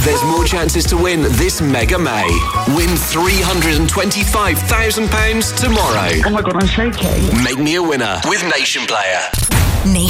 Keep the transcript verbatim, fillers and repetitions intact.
There's more chances to win this Mega May. Win three hundred twenty-five thousand pounds tomorrow. Oh my God, I'm shaking. Make me a winner with Nation Player.